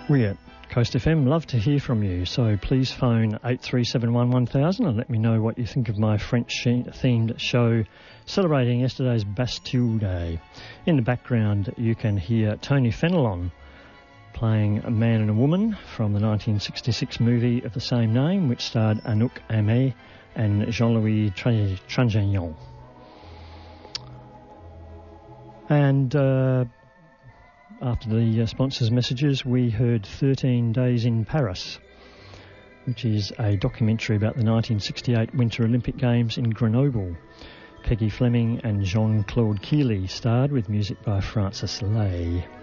We at Coast FM love to hear from you, so please phone 8371 and let me know what you think of my French-themed show celebrating yesterday's Bastille Day. In the background you can hear Tony Fenelon playing A Man and a Woman from the 1966 movie of the same name, which starred Anouk Aimée and Jean-Louis Trintignant. And after the sponsors' messages, we heard 13 Days in Paris, which is a documentary about the 1968 Winter Olympic Games in Grenoble. Peggy Fleming and Jean-Claude Keely starred, with music by Francis Lay.